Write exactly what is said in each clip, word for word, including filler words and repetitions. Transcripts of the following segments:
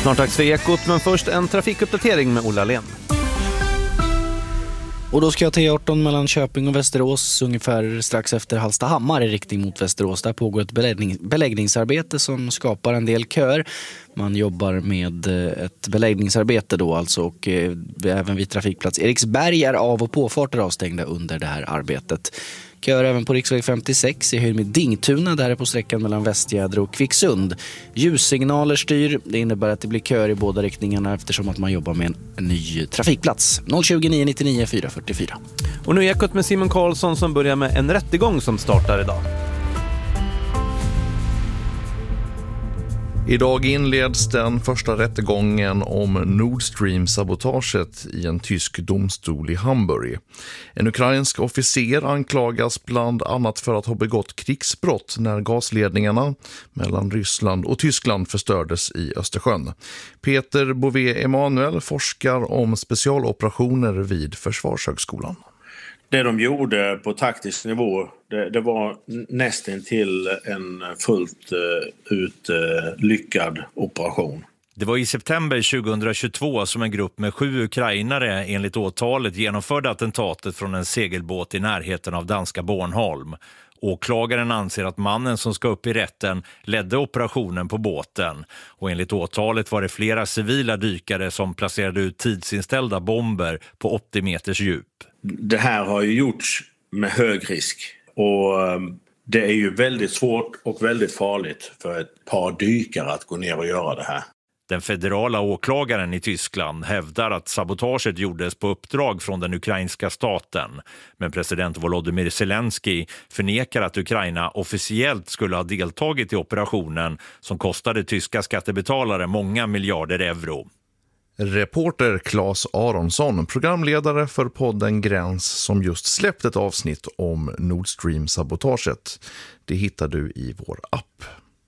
Snart dags för Ekot, men först en trafikuppdatering med Ola Len. Och då ska jag T arton mellan Köping och Västerås ungefär strax efter Hallstahammar i riktning mot Västerås. Där pågår ett beläggning, beläggningsarbete som skapar en del köer. Man jobbar med ett beläggningsarbete då alltså, och eh, även vid trafikplats Eriksberg är av- och påfarter avstängda under det här arbetet. Kör även på riksväg femtiosex i höjd med Dingtuna, där är på sträckan mellan Västgärdre och Kvicksund. Ljussignaler styr, det innebär att det blir kör i båda riktningarna eftersom att man jobbar med en, en ny trafikplats. noll tjugo nio nittionio fyra fyrtiofyra. Och nu är Ekot med Simon Karlsson som börjar med en rättegång som startar idag. Idag inleds den första rättegången om Nord Stream-sabotaget i en tysk domstol i Hamburg. En ukrainsk officer anklagas bland annat för att ha begått krigsbrott när gasledningarna mellan Ryssland och Tyskland förstördes i Östersjön. Peter Bové-Emanuel forskar om specialoperationer vid Försvarshögskolan. Det de gjorde på taktisk nivå, det, det var nästan till en fullt uh, ut uh, lyckad operation. Det var i september tjugohundratjugotvå som en grupp med sju ukrainare enligt åtalet genomförde attentatet från en segelbåt i närheten av danska Bornholm. Åklagaren anser att mannen som ska upp i rätten ledde operationen på båten, och enligt åtalet var det flera civila dykare som placerade ut tidsinställda bomber på åttio meters djup. Det här har ju gjorts med hög risk, och det är ju väldigt svårt och väldigt farligt för ett par dykare att gå ner och göra det här. Den federala åklagaren i Tyskland hävdar att sabotaget gjordes på uppdrag från den ukrainska staten. Men president Volodymyr Zelensky förnekar att Ukraina officiellt skulle ha deltagit i operationen som kostade tyska skattebetalare många miljarder euro. Reporter Claes Aronsson, programledare för podden Gräns, som just släppt ett avsnitt om Nord Stream-sabotaget. Det hittar du i vår app.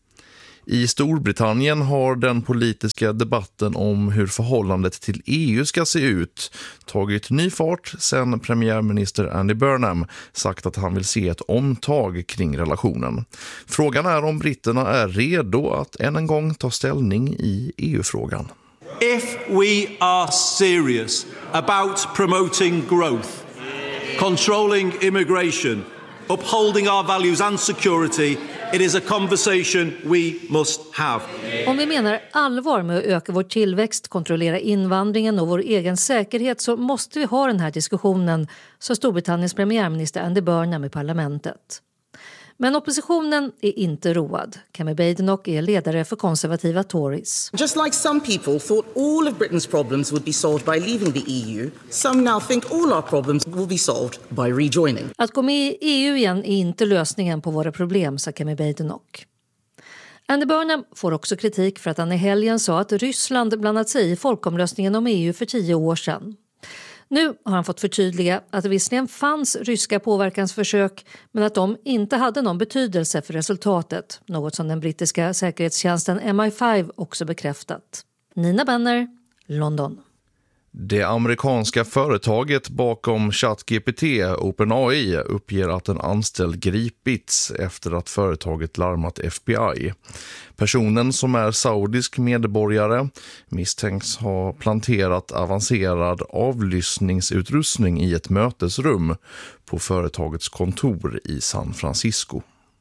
I Storbritannien har den politiska debatten om hur förhållandet till E U ska se ut tagit ny fart sedan premiärminister Andy Burnham sagt att han vill se ett omtag kring relationen. Frågan är om britterna är redo att än en gång ta ställning i E U-frågan. If we are serious about promoting growth, controlling immigration, upholding our values and security, it is a conversation we must have. Om vi menar allvar med att öka vår tillväxt, kontrollera invandringen och vår egen säkerhet, så måste vi ha den här diskussionen, sa Storbritanniens premiärminister Andy Burnham i parlamentet. Men oppositionen är inte road. Kemi Badenoch är ledare för konservativa Tories. Just like some people thought all of Britain's problems would be solved by leaving the E U, some now think all our problems will be solved by rejoining. Att gå med i E U igen är inte lösningen på våra problem, sa Kemi Badenoch. Andy Burnham får också kritik för att han i helgen sa att Ryssland blandat sig i folkomröstningen om E U för tio år sedan. Nu har han fått förtydliga att det visserligen fanns ryska påverkansförsök, men att de inte hade någon betydelse för resultatet, något som den brittiska säkerhetstjänsten M I fem också bekräftat. Nina Benner, London. Det amerikanska företaget bakom ChatGPT, OpenAI, uppger att en anställd gripits efter att företaget larmat F B I. Personen, som är saudisk medborgare, misstänks ha planterat avancerad avlyssningsutrustning i ett mötesrum på företagets kontor i San Francisco.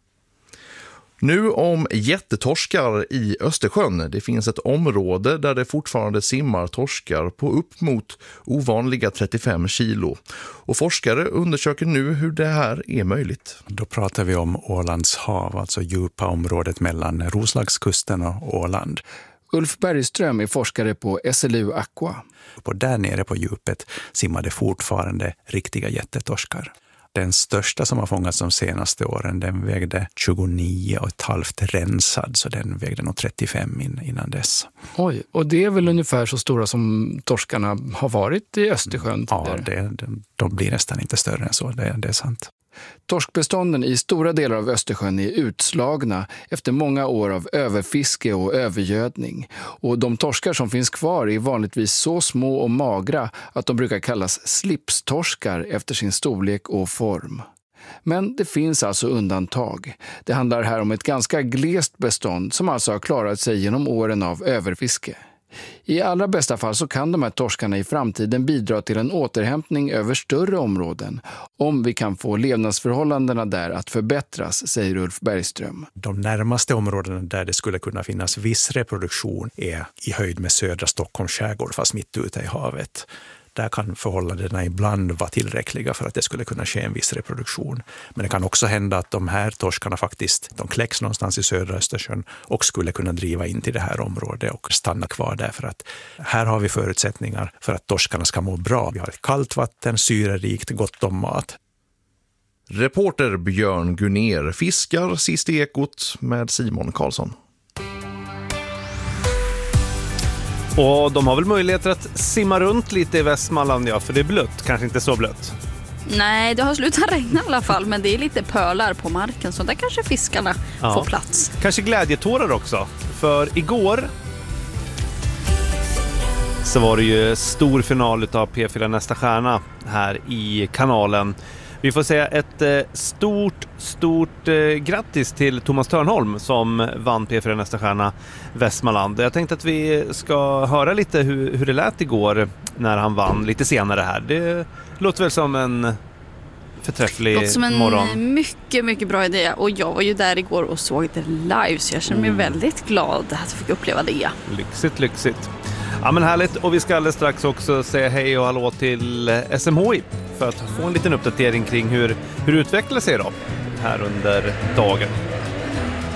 Nu om jättetorskar i Östersjön. Det finns ett område där det fortfarande simmar torskar på upp mot ovanliga trettiofem kilo. Och forskare undersöker nu hur det här är möjligt. Då pratar vi om Ålands hav, alltså djupa området mellan Roslagskusten och Åland. Ulf Bergström är forskare på S L U Aqua. Och där nere på djupet simmade fortfarande riktiga jättetorskar. Den största som har fångats de senaste åren, den vägde tjugonio och ett halvt rensad, så den vägde nog trettiofem in, innan dess. Oj, och det är väl ungefär så stora som torskarna har varit i Östersjön? Ja, det, de, de blir nästan inte större än så, det, det är sant. Torskbestånden i stora delar av Östersjön är utslagna efter många år av överfiske och övergödning. Och de torskar som finns kvar är vanligtvis så små och magra att de brukar kallas slipstorskar efter sin storlek och form. Men det finns alltså undantag. Det handlar här om ett ganska glest bestånd som alltså har klarat sig genom åren av överfiske. I allra bästa fall så kan de här torskarna i framtiden bidra till en återhämtning över större områden om vi kan få levnadsförhållandena där att förbättras, säger Ulf Bergström. De närmaste områdena där det skulle kunna finnas viss reproduktion är i höjd med södra Stockholms skärgård fast mitt ute i havet. Där kan förhållandena ibland vara tillräckliga för att det skulle kunna ske en viss reproduktion. Men det kan också hända att de här torskarna faktiskt de kläcks någonstans i södra Östersjön och skulle kunna driva in till det här området och stanna kvar där. För att här har vi förutsättningar för att torskarna ska må bra. Vi har ett kallt vatten, syrerikt, gott om mat. Reporter Björn Gunner fiskar sist i Ekot med Simon Karlsson. Och de har väl möjligheter att simma runt lite i Västmanland, ja, för det är blött, kanske inte så blött. Nej, det har slutat regna i alla fall, men det är lite pölar på marken så där kanske fiskarna ja. får plats. Kanske glädjetårar också, för igår så var det ju stor final av P fyra Nästa stjärna här i kanalen. Vi får säga ett eh, stort, stort eh, grattis till Thomas Törnholm som vann P fyra Nästa stjärna Västmanland. Jag tänkte att vi ska höra lite hur, hur det lät igår när han vann lite senare här. Det låter väl som en förträfflig morgon. Låter som en morgon. mycket, mycket bra idé. Och jag var ju där igår och såg det live så jag känner mig mm. väldigt glad att jag fick uppleva det. Lyxigt, lyxigt. Ja, men härligt, och vi ska alldeles strax också säga hej och hallå till S M H I för att få en liten uppdatering kring hur, hur det utvecklar sig då här under dagen.